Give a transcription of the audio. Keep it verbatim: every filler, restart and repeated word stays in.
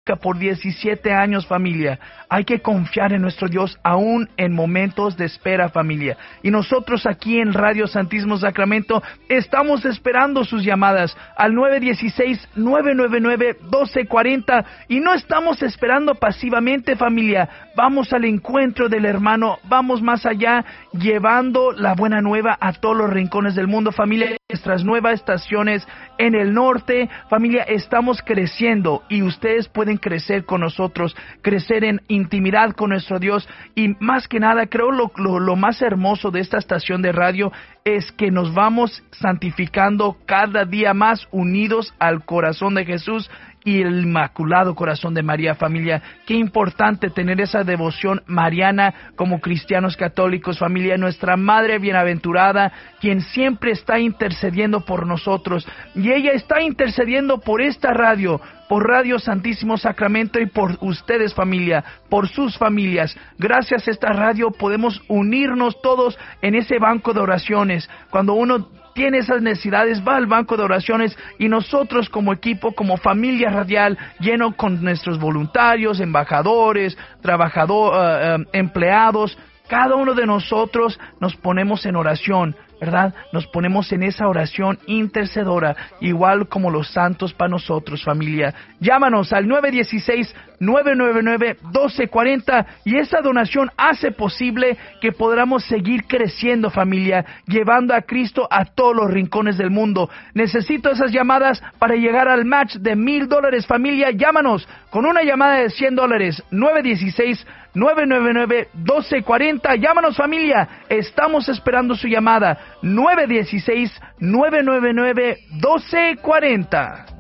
por diecisiete años, familia. Hay que confiar en nuestro Dios aún en momentos de espera, familia. Y nosotros aquí en Radio Santísimo Sacramento estamos esperando sus llamadas al nueve uno seis, nueve nueve nueve, uno dos cuatro cero y no estamos esperando pasivamente, familia. Vamos al encuentro del hermano, vamos más allá, llevando la buena nueva a todos los rincones del mundo, familia. Nuestras nuevas estaciones en el norte, familia, estamos creciendo y ustedes pueden crecer con nosotros, crecer en intimidad con nuestro Dios. Y más que nada, creo lo, lo, lo más hermoso de esta estación de radio es que nos vamos santificando cada día más unidos al corazón de Jesús y el Inmaculado Corazón de María, familia. Qué importante tener esa devoción mariana como cristianos católicos, familia. Nuestra Madre bienaventurada, quien siempre está intercediendo por nosotros. Y ella está intercediendo por esta radio, por Radio Santísimo Sacramento y por ustedes, familia, por sus familias. Gracias a esta radio podemos unirnos todos en ese banco de oraciones. Cuando uno tiene esas necesidades, va al banco de oraciones y nosotros como equipo, como familia radial, lleno con nuestros voluntarios, embajadores, trabajadores, uh, uh, empleados, cada uno de nosotros nos ponemos en oración, ¿verdad? Nos ponemos en esa oración intercedora, igual como los santos para nosotros, familia. Llámanos al nueve uno seis, nueve nueve nueve, uno dos cuatro cero y esa donación hace posible que podamos seguir creciendo, familia, llevando a Cristo a todos los rincones del mundo. Necesito esas llamadas para llegar al match de mil dólares, familia. Llámanos con una llamada de cien dólares, nueve uno seis, nueve nueve nueve, uno dos cuatro cero. Llámanos, familia. Estamos esperando su llamada. nueve uno seis, nueve nueve nueve, uno dos cuatro cero.